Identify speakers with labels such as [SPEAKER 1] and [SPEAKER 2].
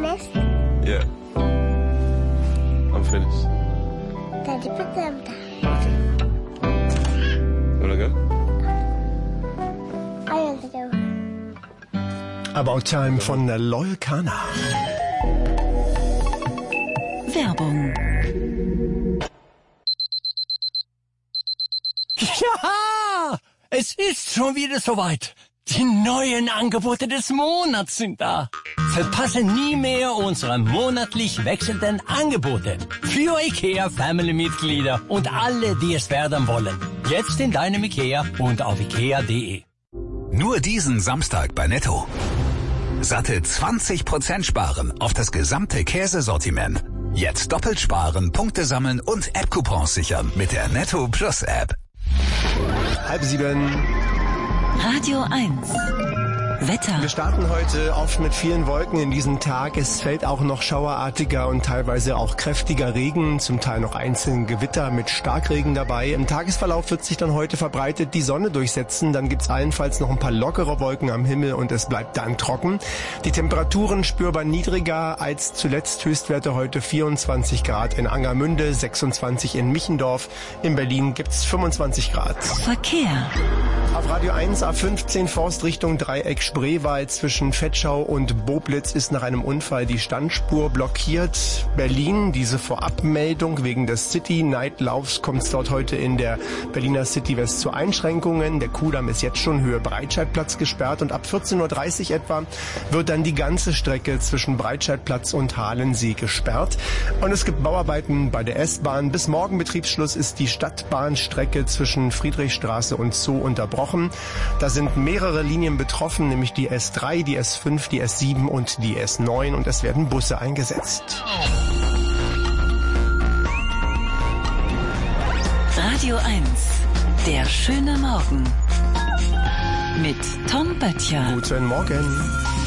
[SPEAKER 1] finished?
[SPEAKER 2] Yeah. I'm finished.
[SPEAKER 1] Daddy, put them down.
[SPEAKER 2] Okay. Wanna go?
[SPEAKER 1] I want to go.
[SPEAKER 3] About Time von Loyal Kana.
[SPEAKER 4] Werbung.
[SPEAKER 5] Ja, es ist schon wieder soweit. Die neuen Angebote des Monats sind da. Verpasse nie mehr unsere monatlich wechselnden Angebote. Für IKEA Family-Mitglieder und alle, die es werden wollen. Jetzt in deinem IKEA und auf ikea.de.
[SPEAKER 6] Nur diesen Samstag bei Netto. Satte 20% sparen auf das gesamte Käsesortiment. Jetzt doppelt sparen, Punkte sammeln und App-Coupons sichern mit der Netto Plus App.
[SPEAKER 3] 6:30.
[SPEAKER 4] Radio 1. Wetter.
[SPEAKER 3] Wir starten heute oft mit vielen Wolken in diesem Tag. Es fällt auch noch schauerartiger und teilweise auch kräftiger Regen, zum Teil noch einzelne Gewitter mit Starkregen dabei. Im Tagesverlauf wird sich dann heute verbreitet die Sonne durchsetzen. Dann gibt's allenfalls noch ein paar lockere Wolken am Himmel und es bleibt dann trocken. Die Temperaturen spürbar niedriger als zuletzt. Höchstwerte heute 24 Grad in Angermünde, 26 in Michendorf. In Berlin gibt's 25 Grad.
[SPEAKER 4] Verkehr.
[SPEAKER 3] Auf Radio 1 A15 Forst Richtung Dreieck Spreewald zwischen Vetschau und Boblitz ist nach einem Unfall die Standspur blockiert. Berlin, diese Vorabmeldung wegen des City-Night-Laufs kommt es dort heute in der Berliner City West zu Einschränkungen. Der Kudamm ist jetzt schon Höhe Breitscheidplatz gesperrt und ab 14:30 Uhr etwa wird dann die ganze Strecke zwischen Breitscheidplatz und Halensee gesperrt. Und es gibt Bauarbeiten bei der S-Bahn. Bis morgen Betriebsschluss ist die Stadtbahnstrecke zwischen Friedrichstraße und Zoo unterbrochen. Da sind mehrere Linien betroffen, nämlich die S3, die S5, die S7 und die S9 und es werden Busse eingesetzt.
[SPEAKER 4] Radio 1. Der schöne Morgen. Mit Tom Böttcher.
[SPEAKER 3] Guten Morgen.